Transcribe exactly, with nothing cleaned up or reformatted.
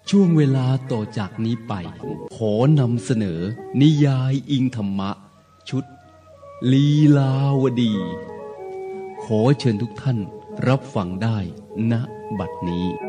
ช่วงเวลาต่อจากนี้ไปขอนำเสนอนิยายอิงธรรมะชุดลีลาวดีขอเชิญทุกท่านรับฟังได้ณบัดนี้